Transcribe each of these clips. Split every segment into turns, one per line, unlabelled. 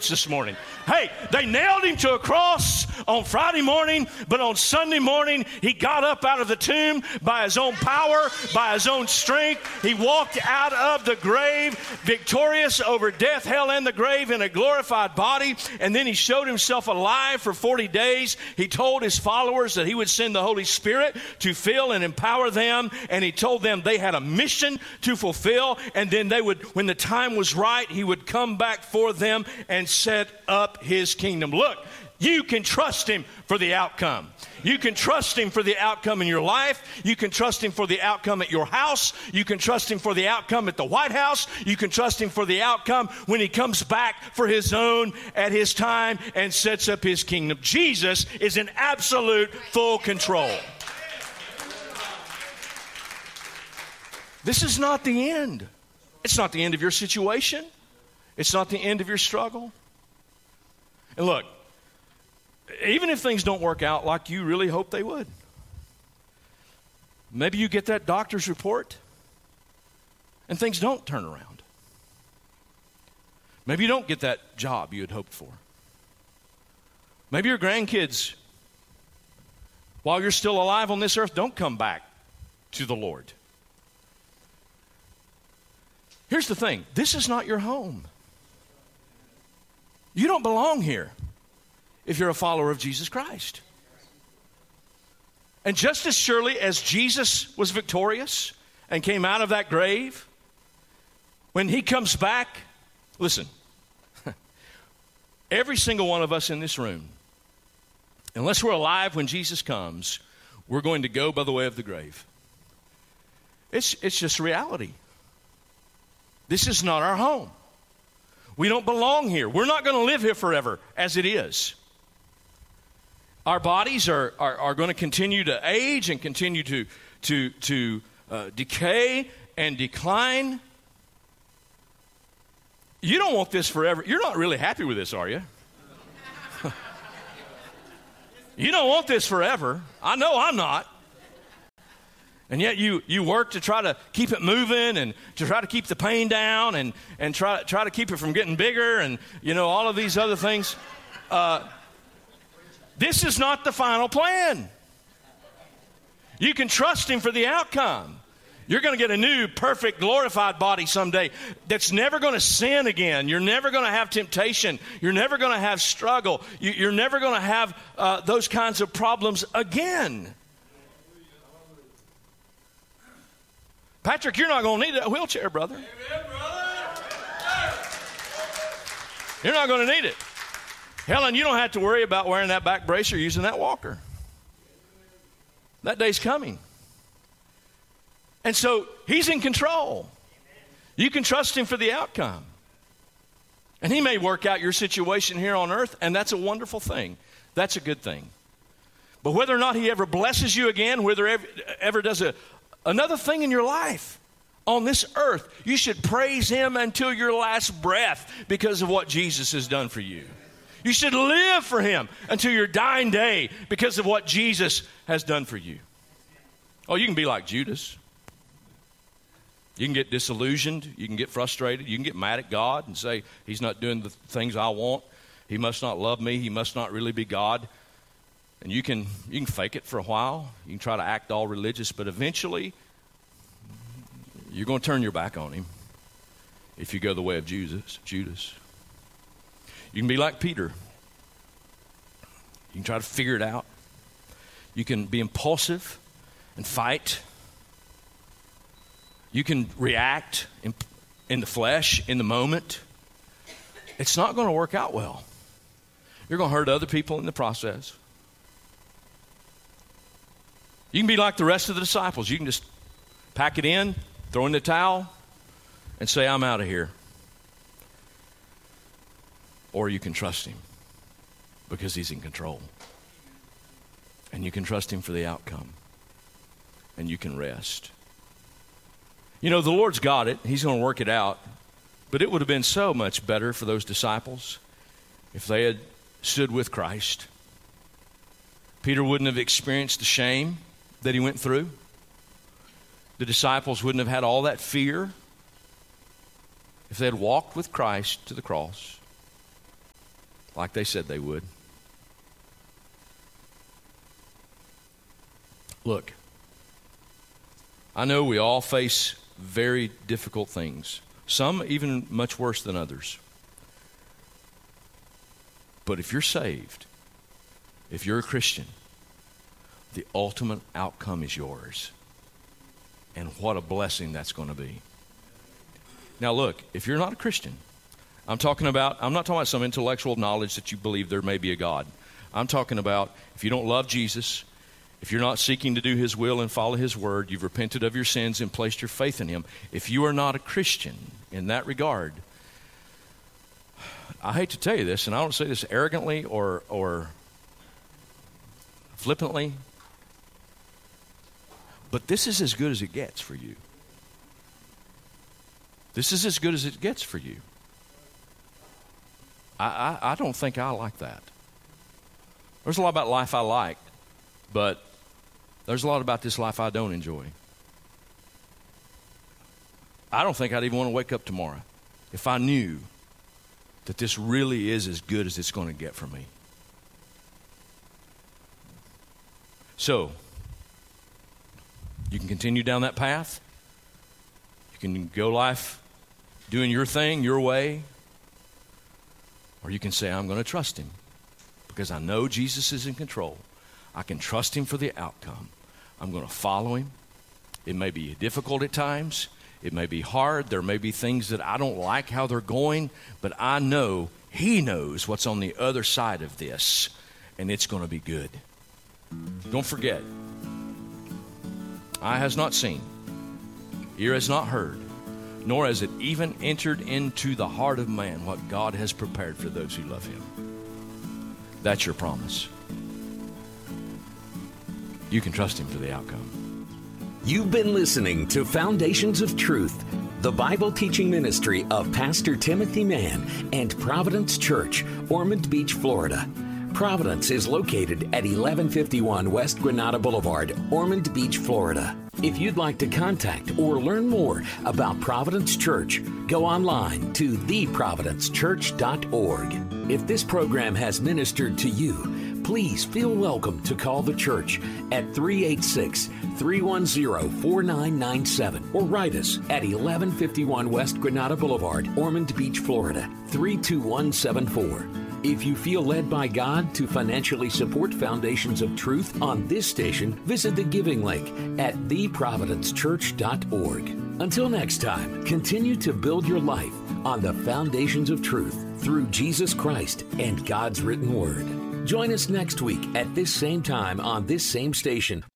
preach this morning. Hey, they nailed him to a cross on Friday morning, but on Sunday morning, he got up out of the tomb by his own power, by his own strength. He walked out of the grave victorious over death, hell, and the grave in a glorified body. And then he showed himself alive for 40 days. He told his followers that he would send the Holy Spirit to fill and empower them. And he told them they had a mission to fulfill. And then they would, when the time was right, he would come back for them and set up his kingdom. Look, you can trust him for the outcome. You can trust him for the outcome in your life. You can trust him for the outcome at your house. You can trust him for the outcome at the White House. You can trust him for the outcome when he comes back for his own at his time and sets up his kingdom. Jesus is in absolute full control. This is not the end. It's not the end of your situation. It's not the end of your struggle. And look, even if things don't work out like you really hope they would, maybe you get that doctor's report and things don't turn around. Maybe you don't get that job you had hoped for. Maybe your grandkids, while you're still alive on this earth, don't come back to the Lord. Here's the thing. This is not your home. You don't belong here if you're a follower of Jesus Christ. And just as surely as Jesus was victorious and came out of that grave, when he comes back, listen, every single one of us in this room, unless we're alive when Jesus comes, we're going to go by the way of the grave. It's just reality. This is not our home. We don't belong here. We're not going to live here forever as it is. Our bodies are going to continue to age and continue to decay and decline. You don't want this forever. You're not really happy with this, are you? You don't want this forever. I know I'm not. And yet you work to try to keep it moving and to try to keep the pain down and try to keep it from getting bigger and, all of these other things. This is not the final plan. You can trust him for the outcome. You're going to get a new, perfect, glorified body someday that's never going to sin again. You're never going to have temptation. You're never going to have struggle. You're never going to have those kinds of problems again. Patrick, you're not going to need that wheelchair, brother. Amen, brother. You're not going to need it. Helen, you don't have to worry about wearing that back brace or using that walker. That day's coming. And so he's in control. You can trust him for the outcome. And he may work out your situation here on earth, and that's a wonderful thing. That's a good thing. But whether or not he ever blesses you again, whether ever does another thing in your life on this earth, you should praise him until your last breath because of what Jesus has done for you. You should live for him until your dying day because of what Jesus has done for you. Oh, you can be like Judas. You can get disillusioned. You can get frustrated. You can get mad at God and say, he's not doing the things I want. He must not love me. He must not really be God. And you can fake it for a while. You can try to act all religious, but eventually you're going to turn your back on him if you go the way of Judas. You can be like Peter. You can try to figure it out. You can be impulsive and fight. You can react in the flesh, in the moment. It's not going to work out well. You're going to hurt other people in the process. You can be like the rest of the disciples. You can just pack it in, throw in the towel, and say, I'm out of here. Or you can trust him because he's in control. And you can trust him for the outcome. And you can rest. The Lord's got it. He's going to work it out. But it would have been so much better for those disciples if they had stood with Christ. Peter wouldn't have experienced the shame that he went through. The disciples wouldn't have had all that fear if they had walked with Christ to the cross. like they said they would. Look, I know we all face very difficult things, some even much worse than others. But if you're saved, if you're a Christian, the ultimate outcome is yours. And what a blessing that's going to be. Now look, if you're not a Christian, I'm not talking about some intellectual knowledge that you believe there may be a God. I'm talking about if you don't love Jesus, if you're not seeking to do His will and follow His word, you've repented of your sins and placed your faith in Him. If you are not a Christian in that regard, I hate to tell you this, and I don't say this arrogantly or flippantly, but this is as good as it gets for you. This is as good as it gets for you. I don't think I like that. There's a lot about life I like, but there's a lot about this life I don't enjoy. I don't think I'd even want to wake up tomorrow if I knew that this really is as good as it's going to get for me. So, you can continue down that path. You can go life doing your thing, your way. Or you can say, I'm going to trust Him because I know Jesus is in control. I can trust Him for the outcome. I'm going to follow Him. It may be difficult at times. It may be hard. There may be things that I don't like how they're going, but I know He knows what's on the other side of this, and it's going to be good. Don't forget, eye has not seen, ear has not heard, nor has it even entered into the heart of man what God has prepared for those who love Him. That's your promise. You can trust Him for the outcome.
You've been listening to Foundations of Truth, the Bible teaching ministry of Pastor Timothy Mann and Providence Church, Ormond Beach, Florida. Providence is located at 1151 West Granada Boulevard, Ormond Beach, Florida. If you'd like to contact or learn more about Providence Church, go online to theprovidencechurch.org. If this program has ministered to you, please feel welcome to call the church at 386-310-4997 or write us at 1151 West Granada Boulevard, Ormond Beach, Florida, 32174. If you feel led by God to financially support Foundations of Truth on this station, visit the giving link at theprovidencechurch.org. Until next time, continue to build your life on the foundations of truth through Jesus Christ and God's written word. Join us next week at this same time on this same station.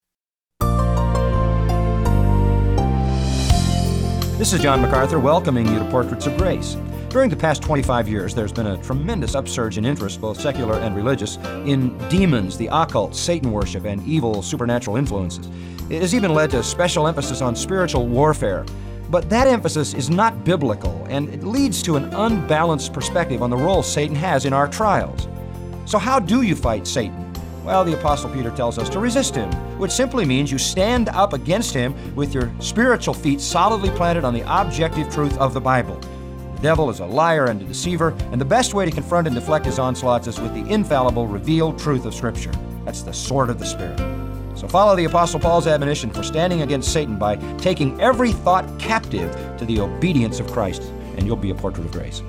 This is John MacArthur welcoming you to Portraits of Grace. During the past 25 years, there's been a tremendous upsurge in interest, both secular and religious, in demons, the occult, Satan worship, and evil supernatural influences. It has even led to special emphasis on spiritual warfare. But that emphasis is not biblical, and it leads to an unbalanced perspective on the role Satan has in our trials. So how do you fight Satan? Well, the Apostle Peter tells us to resist him, which simply means you stand up against him with your spiritual feet solidly planted on the objective truth of the Bible. The devil is a liar and a deceiver, and the best way to confront and deflect his onslaughts is with the infallible, revealed truth of Scripture. That's the sword of the Spirit. So follow the Apostle Paul's admonition for standing against Satan by taking every thought captive to the obedience of Christ, and you'll be a portrait of grace.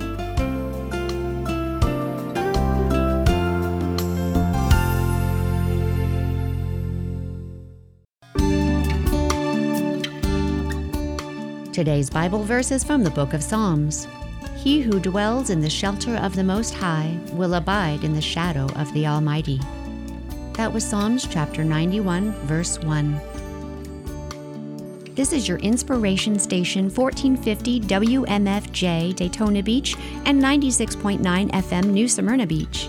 Today's Bible verse is from the book of Psalms. He who dwells in the shelter of the Most High will abide in the shadow of the Almighty. That was Psalms chapter 91, verse 1. This is your inspiration station 1450 WMFJ Daytona Beach and 96.9 FM New Smyrna Beach.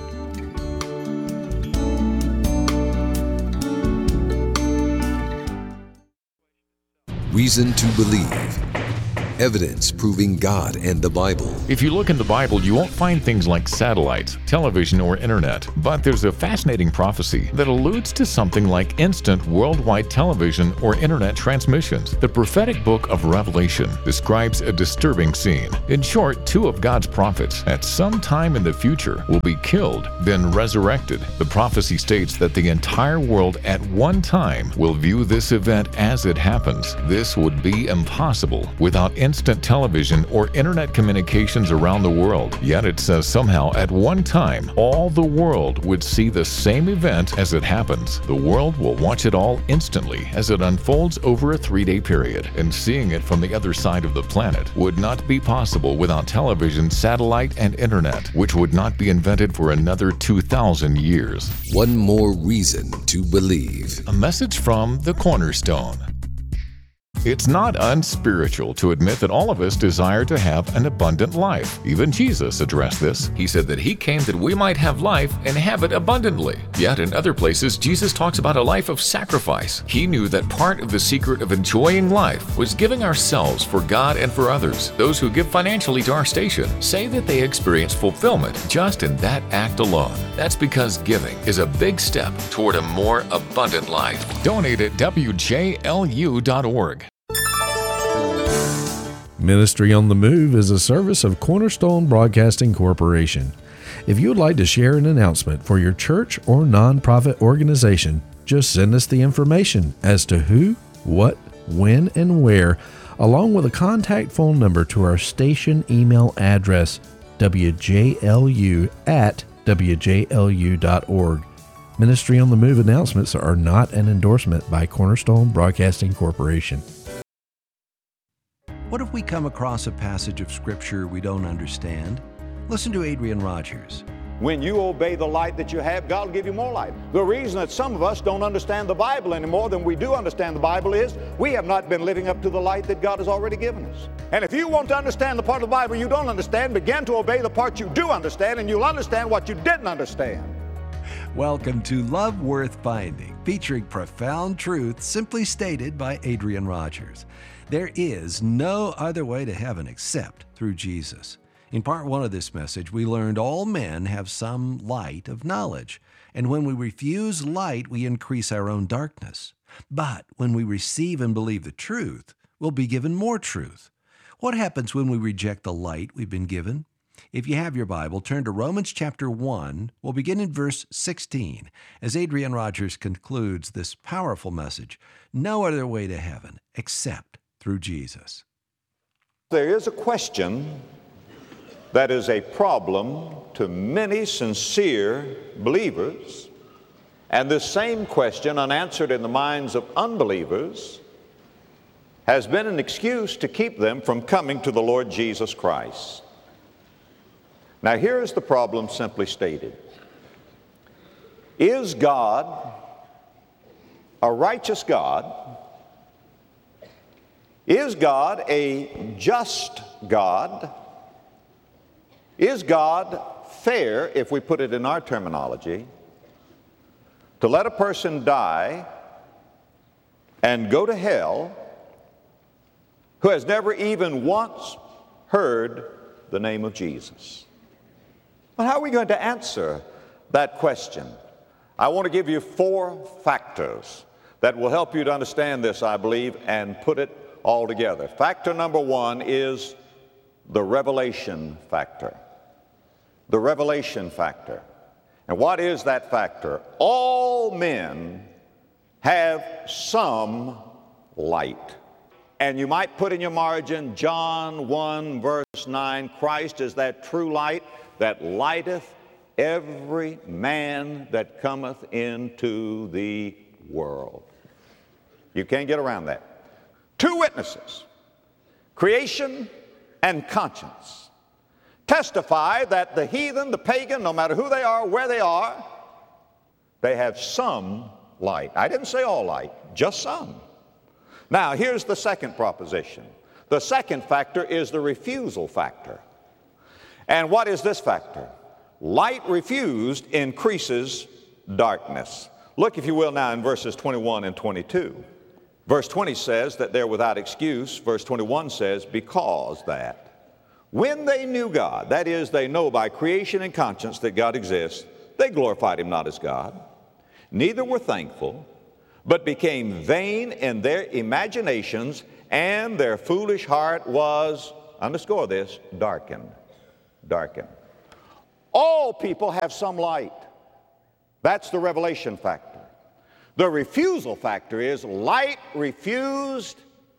Reason to believe. Evidence proving God and the Bible.
If you look in the Bible, you won't find things like satellites, television, or internet. But there's a fascinating prophecy that alludes to something like instant worldwide television or internet transmissions. The prophetic book of Revelation describes a disturbing scene. In short, 2 of God's prophets at some time in the future will be killed, then resurrected. The prophecy states that the entire world at one time will view this event as it happens. This would be impossible without instant television or internet communications around the world. Yet it says somehow at one time, all the world would see the same event as it happens. The world will watch it all instantly as it unfolds over a 3-day period, and seeing it from the other side of the planet would not be possible without television, satellite, and internet, which would not be invented for another 2,000 years.
One more reason to believe.
A message from the Cornerstone. It's not unspiritual to admit that all of us desire to have an abundant life. Even Jesus addressed this. He said that he came that we might have life and have it abundantly. Yet in other places, Jesus talks about a life of sacrifice. He knew that part of the secret of enjoying life was giving ourselves for God and for others. Those who give financially to our station say that they experience fulfillment just in that act alone. That's because giving is a big step toward a more abundant life. Donate at WJLU.org.
Ministry on the Move is a service of Cornerstone Broadcasting Corporation. If you would like to share an announcement for your church or nonprofit organization, just send us the information as to who, what, when, and where, along with a contact phone number to our station email address, wjlu@wjlu.org. Ministry on the Move announcements are not an endorsement by Cornerstone Broadcasting Corporation.
What if we come across a passage of Scripture we don't understand? Listen to Adrian Rogers.
When you obey the light that you have, God will give you more light. The reason that some of us don't understand the Bible any more than we do understand the Bible is we have not been living up to the light that God has already given us. And if you want to understand the part of the Bible you don't understand, begin to obey the part you do understand, and you'll understand what you didn't understand.
Welcome to Love Worth Finding, featuring profound truth simply stated by Adrian Rogers. There is no other way to heaven except through Jesus. In part 1 of this message, we learned all men have some light of knowledge, and when we refuse light, we increase our own darkness. But when we receive and believe the truth, we'll be given more truth. What happens when we reject the light we've been given? If you have your Bible, turn to Romans chapter 1. We'll begin in verse 16, as Adrian Rogers concludes this powerful message, no other way to heaven except through Jesus.
There is a question that is a problem to many sincere believers, and this same question, unanswered in the minds of unbelievers, has been an excuse to keep them from coming to the Lord Jesus Christ. Now, here is the problem simply stated. Is God a righteous God? Is God a just God? Is God fair, if we put it in our terminology, to let a person die and go to hell who has never even once heard the name of Jesus? But how are we going to answer that question? I want to give you 4 factors that will help you to understand this, I believe, and put it all together. Factor number 1 is the revelation factor. The revelation factor. And what is that factor? All men have some light. And you might put in your margin John 1 verse 9, Christ is that true light that lighteth every man that cometh into the world. You can't get around that. 2 witnesses, creation and conscience, testify that the heathen, the pagan, no matter who they are, where they are, they have some light. I didn't say all light, just some. Now, here's the second proposition. The second factor is the refusal factor. And what is this factor? Light refused increases darkness. Look, if you will, now in verses 21 and 22. Verse 20 says that they're without excuse. Verse 21 says, because that when they knew God, that is, they know by creation and conscience that God exists, they glorified him not as God, neither were thankful, but became vain in their imaginations, and their foolish heart was, underscore this, darkened. Darkened. All people have some light. That's the revelation factor. The refusal factor is light refused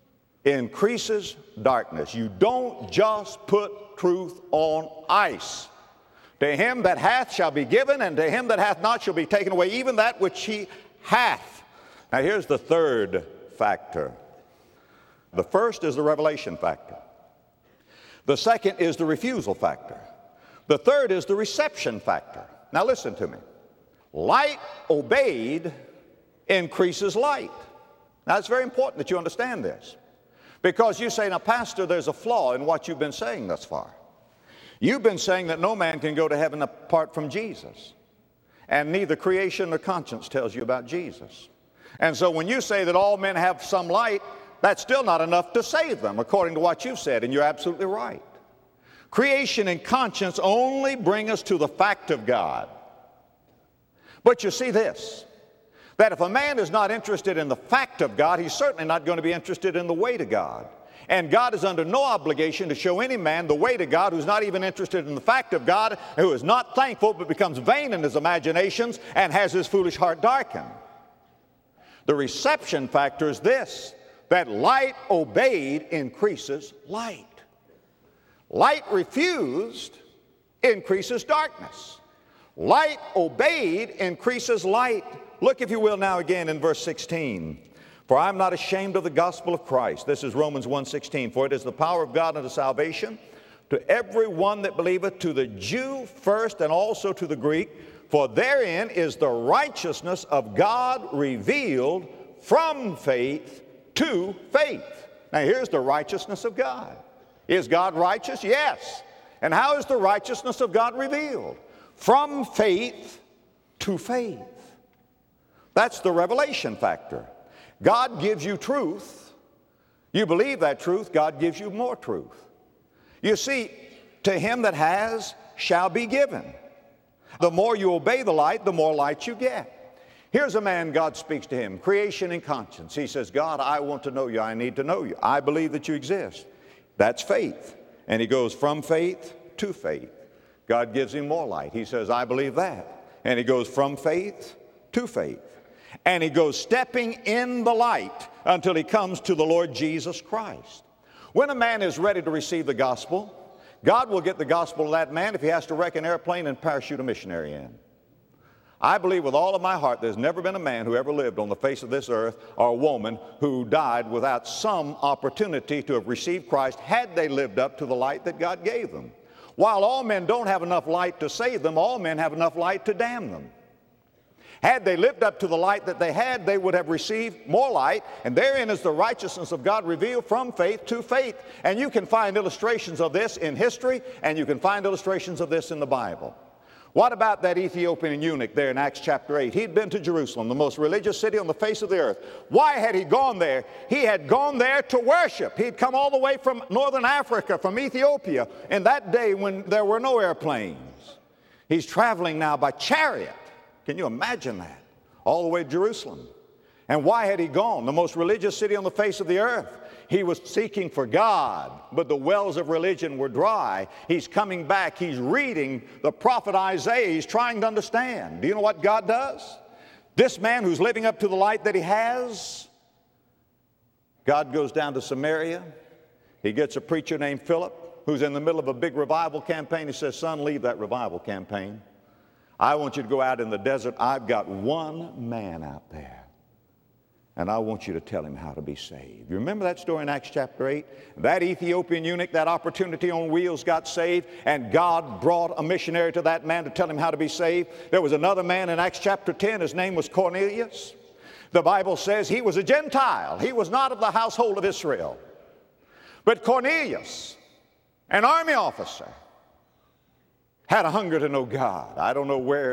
increases darkness. You don't just put truth on ice. To him that hath shall be given, and to him that hath not shall be taken away even that which he hath. Now here's the third factor. The first is the revelation factor. The second is the refusal factor. The third is the reception factor. Now listen to me. Light obeyed increases light. Now it's very important that you understand this, because you say, now Pastor, there's a flaw in what you've been saying thus far. You've been saying that no man can go to heaven apart from Jesus, and neither creation nor conscience tells you about Jesus. And so when you say that all men have some light, that's still not enough to save them, according to what you've said, and you're absolutely right. Creation and conscience only bring us to the fact of God. But you see this, that if a man is not interested in the fact of God, he's certainly not going to be interested in the way to God. And God is under no obligation to show any man the way to God who's not even interested in the fact of God, who is not thankful but becomes vain in his imaginations and has his foolish heart darkened. The reception factor is this, that light obeyed increases light. Light refused increases darkness. Light obeyed increases light. Look, if you will, now again in verse 16. For I am not ashamed of the gospel of Christ. This is Romans 1:16. For it is the power of God unto salvation to every one that believeth, to the Jew first and also to the Greek. For therein is the righteousness of God revealed from faith to faith. Now here's the righteousness of God. Is God righteous? Yes. And how is the righteousness of God revealed? From faith to faith. That's the revelation factor. God gives you truth. You believe that truth, God gives you more truth. You see, to him that has shall be given. The more you obey the light, the more light you get. Here's a man, God speaks to him, creation and conscience. He says, God, I want to know you. I need to know you. I believe that you exist. That's faith. And he goes from faith to faith. God gives him more light. He says, I believe that. And he goes from faith to faith. And he goes stepping in the light until he comes to the Lord Jesus Christ. When a man is ready to receive the gospel, God will get the gospel to that man if he has to wreck an airplane and parachute a missionary in. I believe with all of my heart there's never been a man who ever lived on the face of this earth, or a woman who died without some opportunity to have received Christ had they lived up to the light that God gave them. While all men don't have enough light to save them, all men have enough light to damn them. Had they lived up to the light that they had, they would have received more light, and therein is the righteousness of God revealed from faith to faith. And you can find illustrations of this in history, and you can find illustrations of this in the Bible. What about that Ethiopian eunuch there in Acts chapter 8? He'd been to Jerusalem, the most religious city on the face of the earth. Why had he gone there? He had gone there to worship. He'd come all the way from northern Africa, from Ethiopia, in that day when there were no airplanes. He's traveling now by chariot. Can you imagine that? All the way to Jerusalem. And why had he gone? The most religious city on the face of the earth. He was seeking for God, but the wells of religion were dry. He's coming back. He's reading the prophet Isaiah. He's trying to understand. Do you know what God does? This man who's living up to the light that he has, God goes down to Samaria. He gets a preacher named Philip who's in the middle of a big revival campaign. He says, son, leave that revival campaign. I want you to go out in the desert. I've got one man out there. And I want you to tell him how to be saved. You remember that story in Acts chapter 8? That Ethiopian eunuch, that opportunity on wheels, got saved, and God brought a missionary to that man to tell him how to be saved. There was another man in Acts chapter 10. His name was Cornelius. The Bible says he was a Gentile. He was not of the household of Israel. But Cornelius, an army officer, had a hunger to know God. I don't know where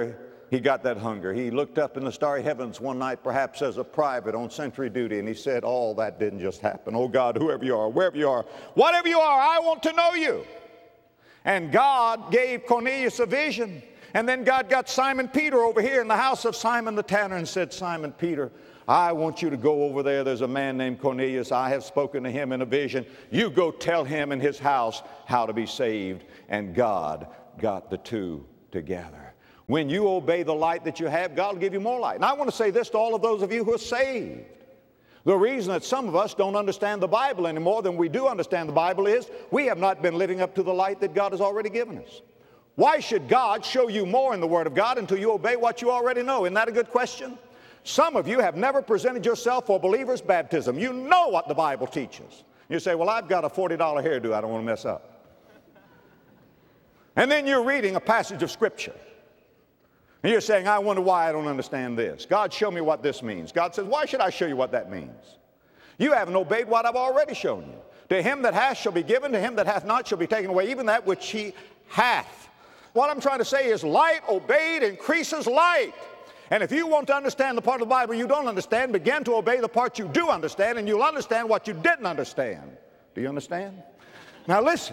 he got that hunger. He looked up in the starry heavens one night, perhaps as a private on sentry duty, and he said, "All that didn't just happen. Oh God, whoever you are, wherever you are, whatever you are, I want to know you." And God gave Cornelius a vision. And then God got Simon Peter over here in the house of Simon the tanner and said, "Simon Peter, I want you to go over there. There's a man named Cornelius. I have spoken to him in a vision. You go tell him in his house how to be saved." And God got the two together. When you obey the light that you have, God will give you more light. And I want to say this to all of those of you who are saved. The reason that some of us don't understand the Bible any more than we do understand the Bible is we have not been living up to the light that God has already given us. Why should God show you more in the Word of God until you obey what you already know? Isn't that a good question? Some of you have never presented yourself for believer's baptism. You know what the Bible teaches. You say, "Well, I've got a $40 hairdo. I don't want to mess up." And then you're reading a passage of Scripture. And you're saying, "I wonder why I don't understand this. God, show me what this means." God says, "Why should I show you what that means? You haven't obeyed what I've already shown you. To him that hath shall be given, to him that hath not shall be taken away, even that which he hath." What I'm trying to say is light obeyed increases light. And if you want to understand the part of the Bible you don't understand, begin to obey the part you do understand, and you'll understand what you didn't understand. Do you understand? Now listen.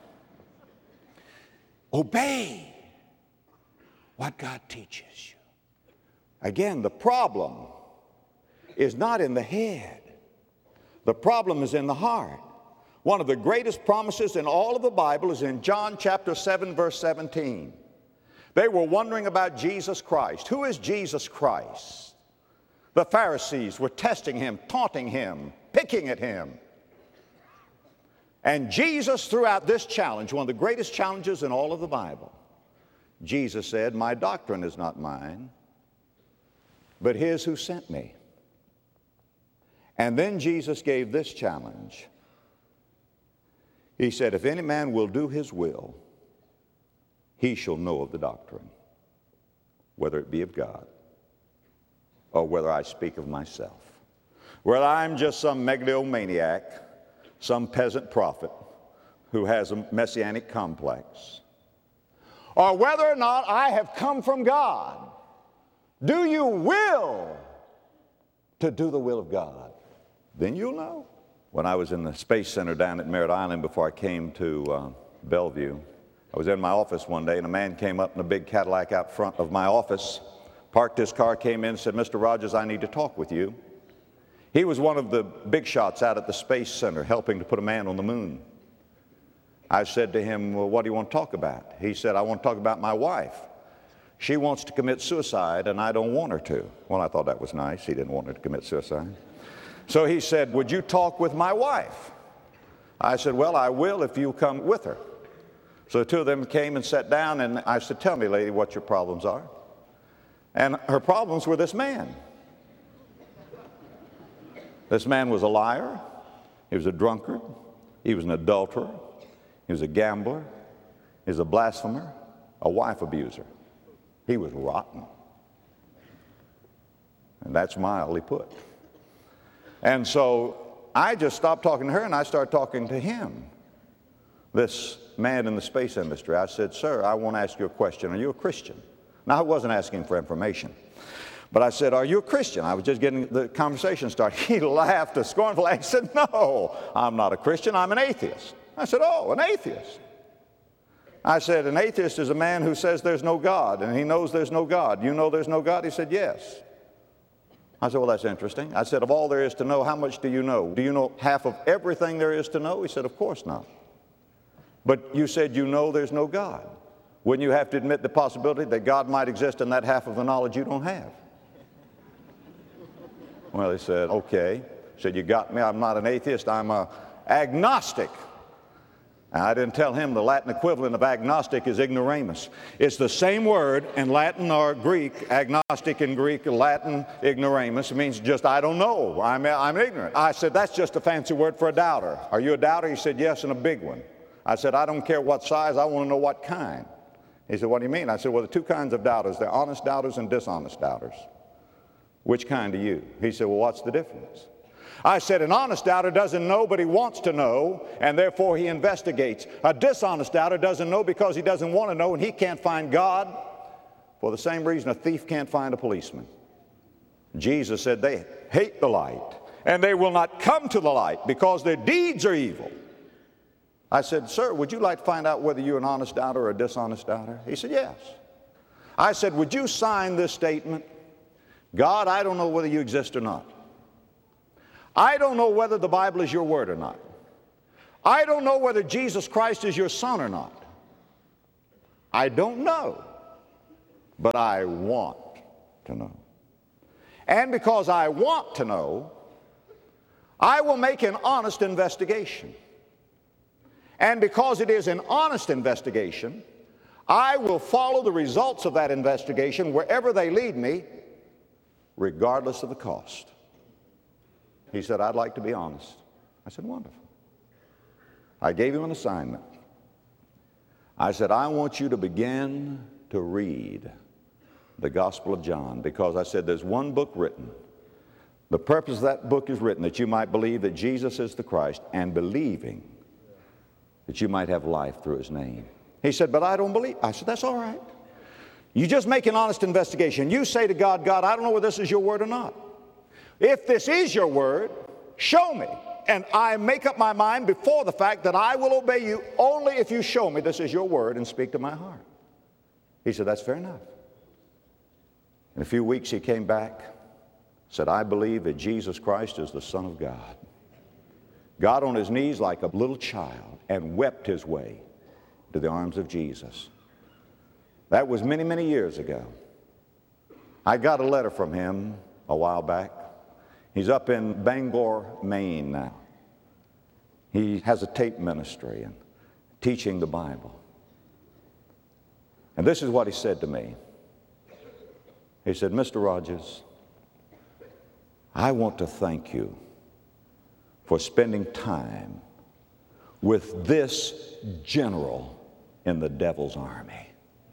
Obey what God teaches you. Again, the problem is not in the head. The problem is in the heart. One of the greatest promises in all of the Bible is in John chapter 7, verse 17. They were wondering about Jesus Christ. Who is Jesus Christ? The Pharisees were testing him, taunting him, picking at him. And Jesus threw out this challenge, one of the greatest challenges in all of the Bible. Jesus said, "My doctrine is not mine, but his who sent me." And then Jesus gave this challenge. He said, "If any man will do his will, he shall know of the doctrine, whether it be of God or whether I speak of myself. Whether I'm just some megalomaniac, some peasant prophet who has a messianic complex, or whether or not I have come from God. Do you will to do the will of God? Then you'll know." When I was in the Space Center down at Merritt Island before I came to Bellevue, I was in my office one day and a man came up in a big Cadillac out front of my office, parked his car, came in and said, "Mr. Rogers, I need to talk with you." He was one of the big shots out at the Space Center helping to put a man on the moon. I said to him, "Well, what do you want to talk about?" He said, "I want to talk about my wife. She wants to commit suicide and I don't want her to." Well, I thought that was nice. He didn't want her to commit suicide. So he said, "Would you talk with my wife?" I said, "Well, I will if you come with her." So the two of them came and sat down and I said, "Tell me, lady, what your problems are." And her problems were this man. This man was a liar. He was a drunkard. He was an adulterer. He was a gambler. He was a blasphemer, a wife abuser. He was rotten. And that's mildly put. And so I just stopped talking to her and I started talking to him, this man in the space industry. I said, "Sir, I want to ask you a question. Are you a Christian?" Now, I wasn't asking for information. But I said, "Are you a Christian?" I was just getting the conversation started. He laughed a scornful laugh. He said, "No, I'm not a Christian. I'm an atheist." I said, "Oh, an atheist." I said, "An atheist is a man who says there's no God, and he knows there's no God. You know there's no God?" He said, "Yes." I said, "Well, that's interesting." I said, "Of all there is to know, how much do you know? Do you know half of everything there is to know?" He said, "Of course not." "But you said you know there's no God. Wouldn't you have to admit the possibility that God might exist in that half of the knowledge you don't have?" Well, he said, "Okay." He said, "You got me. I'm not an atheist. I'm an agnostic." Now, I didn't tell him the Latin equivalent of agnostic is ignoramus. It's the same word in Latin or Greek, agnostic in Greek, Latin, ignoramus. It means just I don't know. I'm ignorant. I said, "That's just a fancy word for a doubter. Are you a doubter?" He said, "Yes, and a big one." I said, "I don't care what size. I want to know what kind." He said, "What do you mean?" I said, "Well, there are two kinds of doubters. There are honest doubters and dishonest doubters. Which kind are you?" He said, "Well, what's the difference?" I said, "An honest doubter doesn't know, but he wants to know, and therefore he investigates. A dishonest doubter doesn't know because he doesn't want to know, and he can't find God for the same reason a thief can't find a policeman. Jesus said they hate the light, and they will not come to the light because their deeds are evil. I said, sir, would you like to find out whether you're an honest doubter or a dishonest doubter? He said, yes. I said, would you sign this statement? God, I don't know whether you exist or not. I don't know whether the Bible is your word or not. I don't know whether Jesus Christ is your son or not. I don't know, but I want to know. And because I want to know, I will make an honest investigation. And because it is an honest investigation, I will follow the results of that investigation wherever they lead me, regardless of the cost. He said, I'd like to be honest. I said, wonderful. I gave him an assignment. I said, I want you to begin to read the Gospel of John, because I said there's one book written. The purpose of that book is written that you might believe that Jesus is the Christ, and believing that you might have life through his name. He said, but I don't believe. I said, that's all right. You just make an honest investigation. You say to God, God, I don't know whether this is your word or not. If this is your word, show me. And I make up my mind before the fact that I will obey you only if you show me this is your word and speak to my heart. He said, that's fair enough. In a few weeks he came back, said, I believe that Jesus Christ is the Son of God. Got on his knees like a little child and wept his way to the arms of Jesus. That was many, many years ago. I got a letter from him a while back. He's up in Bangor, Maine now. He has a tape ministry and teaching the Bible. And this is what he said to me. He said, Mr. Rogers, I want to thank you for spending time with this general in the devil's army.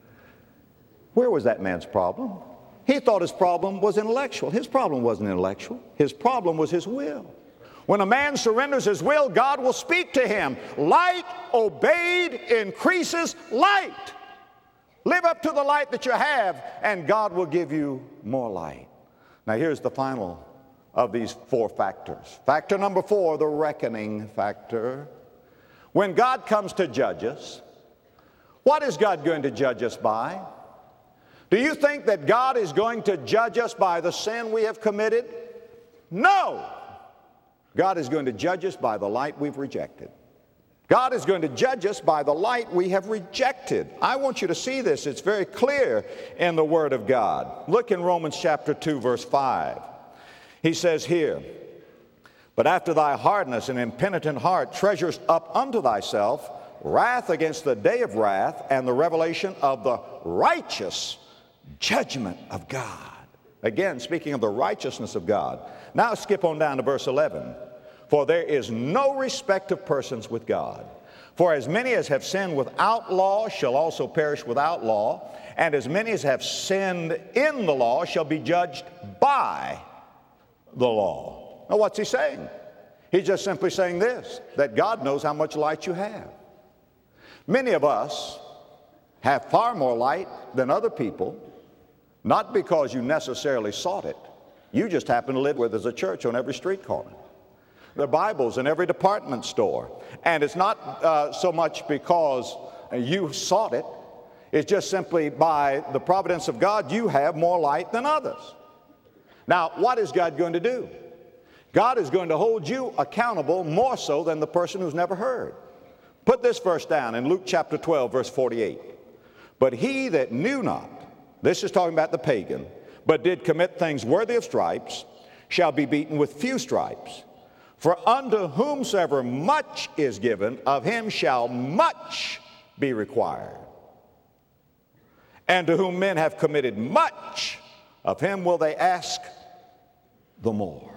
Where was that man's problem? He thought his problem was intellectual. His problem wasn't intellectual. His problem was his will. When a man surrenders his will, God will speak to him. Light obeyed increases light. Live up to the light that you have, and God will give you more light. Now here's the final of these four factors. Factor number 4, the reckoning factor. When God comes to judge us, what is God going to judge us by? Do you think that God is going to judge us by the sin we have committed? No! God is going to judge us by the light we've rejected. God is going to judge us by the light we have rejected. I want you to see this. It's very clear in the Word of God. Look in Romans chapter 2, verse 5. He says here, but after thy hardness and impenitent heart treasures up unto thyself wrath against the day of wrath and the revelation of the righteous judgment of God. Again, speaking of the righteousness of God. Now skip on down to verse 11. For there is no respect of persons with God. For as many as have sinned without law shall also perish without law, and as many as have sinned in the law shall be judged by the law. Now what's he saying? He's just simply saying this, that God knows how much light you have. Many of us have far more light than other people, not because you necessarily sought it. You just happen to live where there's a church on every street corner. There are Bibles in every department store. And it's not so much because you sought it. It's just simply by the providence of God, you have more light than others. Now, what is God going to do? God is going to hold you accountable more so than the person who's never heard. Put this verse down in Luke chapter 12, verse 48. But he that knew not, this is talking about the pagan, but did commit things worthy of stripes, shall be beaten with few stripes. For unto whomsoever much is given, of him shall much be required. And to whom men have committed much, of him will they ask the more.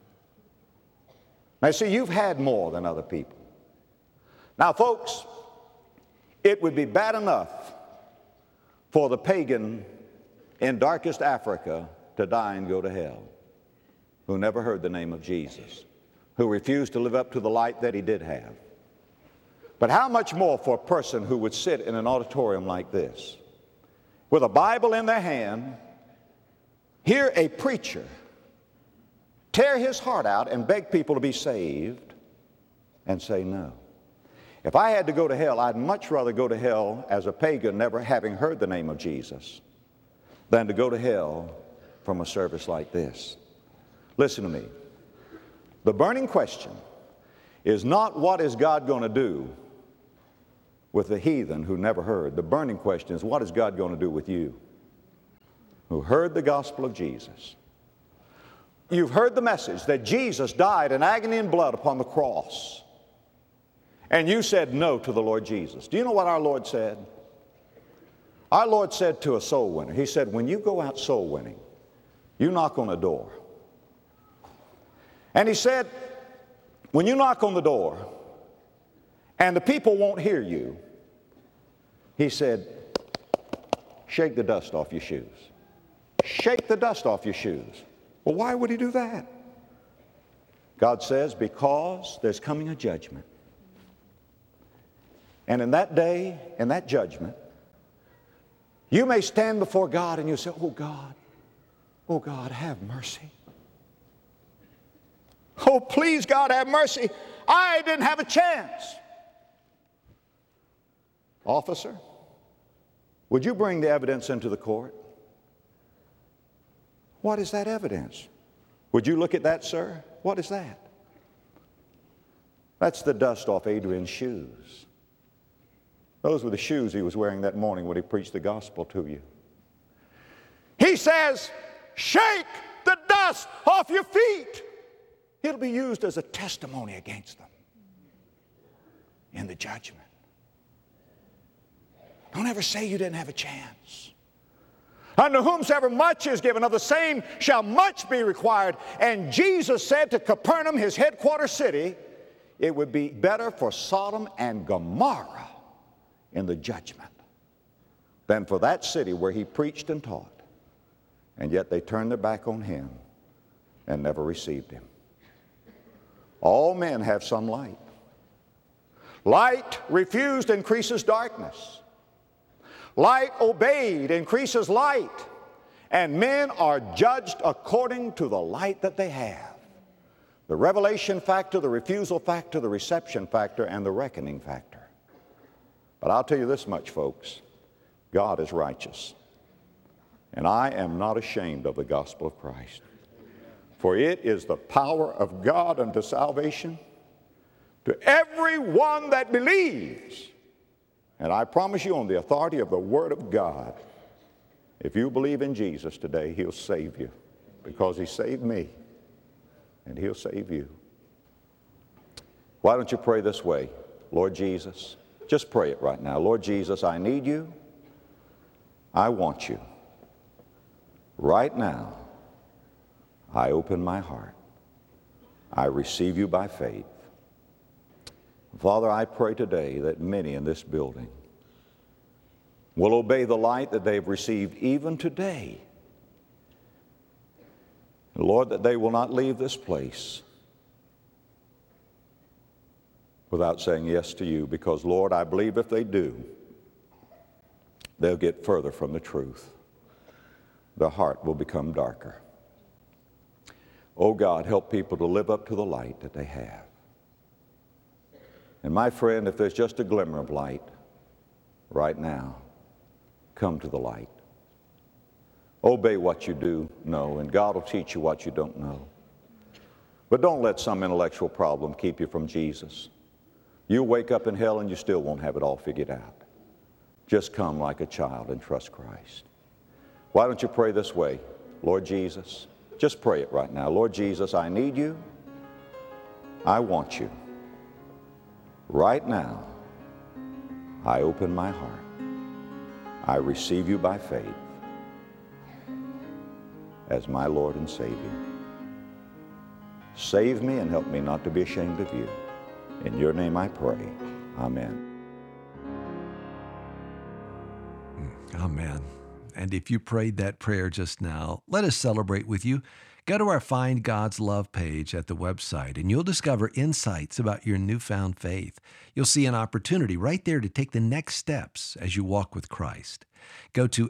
Now see, you've had more than other people. Now folks, it would be bad enough for the pagan in darkest Africa to die and go to hell, who never heard the name of Jesus, who refused to live up to the light that he did have. But how much more for a person who would sit in an auditorium like this with a Bible in their hand, hear a preacher tear his heart out and beg people to be saved and say no. If I had to go to hell, I'd much rather go to hell as a pagan, never having heard the name of Jesus, than to go to hell from a service like this. Listen to me. The burning question is not what is God going to do with the heathen who never heard. The burning question is what is God going to do with you who heard the gospel of Jesus? You've heard the message that Jesus died in agony and blood upon the cross, and you said no to the Lord Jesus. Do you know what our Lord said? Our Lord said to a soul winner, He said, when you go out soul winning, you knock on a door. And He said, when you knock on the door and the people won't hear you, He said, shake the dust off your shoes. Shake the dust off your shoes. Well, why would He do that? God says, because there's coming a judgment. And in that day, in that judgment, you may stand before God and you say, oh God, have mercy. Oh, please, God, have mercy. I didn't have a chance. Officer, would you bring the evidence into the court? What is that evidence? Would you look at that, sir? What is that? That's the dust off Adrian's shoes. Those were the shoes he was wearing that morning when he preached the gospel to you. He says, shake the dust off your feet. It'll be used as a testimony against them in the judgment. Don't ever say you didn't have a chance. Unto whomsoever much is given, of the same shall much be required. And Jesus said to Capernaum, his headquarters city, it would be better for Sodom and Gomorrah in the judgment than for that city where He preached and taught. And yet they turned their back on Him and never received Him. All men have some light. Light refused increases darkness. Light obeyed increases light. And men are judged according to the light that they have. The revelation factor, the refusal factor, the reception factor, and the reckoning factor. But I'll tell you this much, folks. God is righteous. And I am not ashamed of the gospel of Christ. For it is the power of God unto salvation to everyone that believes. And I promise you on the authority of the Word of God, if you believe in Jesus today, He'll save you. Because He saved me. And He'll save you. Why don't you pray this way? Lord Jesus, just pray it right now. Lord Jesus, I need You. I want You. Right now, I open my heart. I receive You by faith. Father, I pray today that many in this building will obey the light that they've received even today. Lord, that they will not leave this place without saying yes to You, because, Lord, I believe if they do, they'll get further from the truth. Their heart will become darker. Oh God, help people to live up to the light that they have. And my friend, if there's just a glimmer of light right now, come to the light. Obey what you do know, and God will teach you what you don't know. But don't let some intellectual problem keep you from Jesus. You'll wake up in hell and you still won't have it all figured out. Just come like a child and trust Christ. Why don't you pray this way? Lord Jesus, just pray it right now. Lord Jesus, I need You. I want You. Right now, I open my heart. I receive You by faith as my Lord and Savior. Save me and help me not to be ashamed of You. In Your name I pray. Amen.
Amen.
And if you prayed that prayer just now, let us celebrate with you. Go to our Find God's Love page at the website, and you'll discover insights about your newfound faith. You'll see an opportunity right there to take the next steps as you walk with Christ. Go to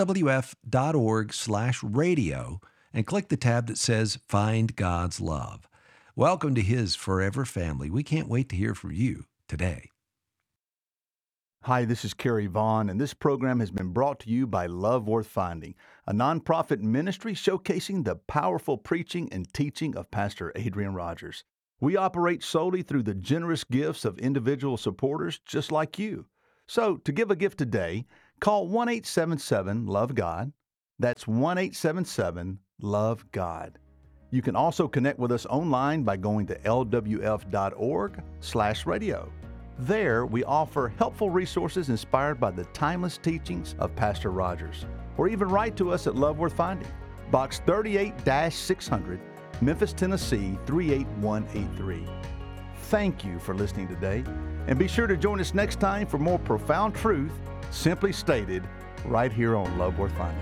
lwf.org/radio and click the tab that says Find God's Love. Welcome to His forever family. We can't wait to hear from you today.
Hi, this is Kerry Vaughn, and this program has been brought to you by Love Worth Finding, a nonprofit ministry showcasing the powerful preaching and teaching of Pastor Adrian Rogers. We operate solely through the generous gifts of individual supporters just like you. So, to give a gift today, call 1-877-LOVE-GOD. That's 1-877-LOVE-GOD. You can also connect with us online by going to lwf.org/radio. There, we offer helpful resources inspired by the timeless teachings of Pastor Rogers. Or even write to us at Love Worth Finding, Box 38-600, Memphis, Tennessee 38183. Thank you for listening today, and be sure to join us next time for more profound truth, simply stated, right here on Love Worth Finding.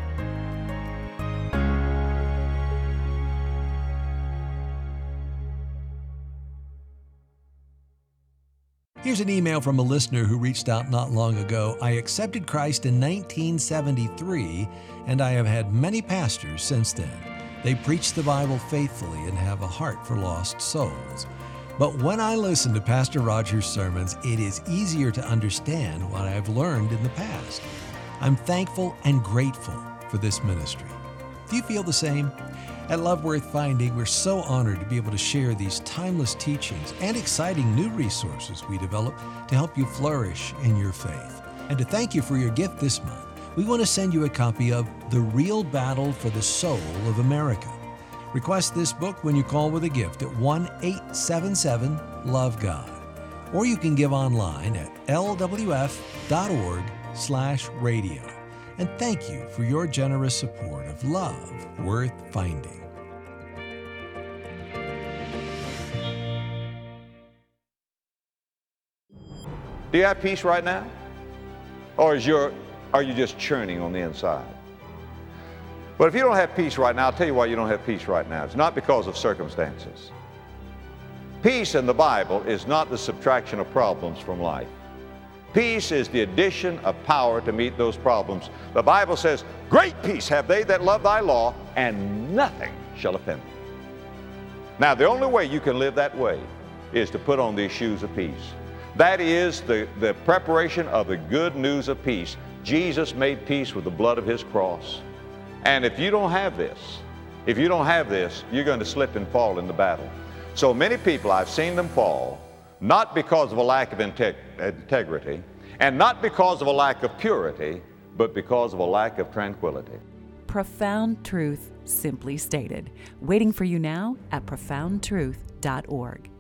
Here's an email from a listener who reached out not long ago. I accepted Christ in 1973, and I have had many pastors since then. They preach the Bible faithfully and have a heart for lost souls. But when I listen to Pastor Rogers' sermons, it is easier to understand what I have learned in the past. I'm thankful and grateful for this ministry. Do you feel the same? At Love Worth Finding, we're so honored to be able to share these timeless teachings and exciting new resources we develop to help you flourish in your faith. And to thank you for your gift this month, we want to send you a copy of The Real Battle for the Soul of America. Request this book when you call with a gift at 1-877-LOVE-GOD. Or you can give online at lwf.org/radio. And thank you for your generous support of Love Worth Finding.
Do you have peace right now? Or are you just churning on the inside? But if you don't have peace right now, I'll tell you why you don't have peace right now. It's not because of circumstances. Peace in the Bible is not the subtraction of problems from life. Peace is the addition of power to meet those problems. The Bible says, great peace have they that love thy law, and nothing shall offend them. Now, the only way you can live that way is to put on these shoes of peace. That is the preparation of the good news of peace. Jesus made peace with the blood of His cross. And if you don't have this, you're going to slip and fall in the battle. So many people, I've seen them fall, not because of a lack of integrity, and not because of a lack of purity, but because of a lack of tranquility.
Profound truth, simply stated. Waiting for you now at profoundtruth.org.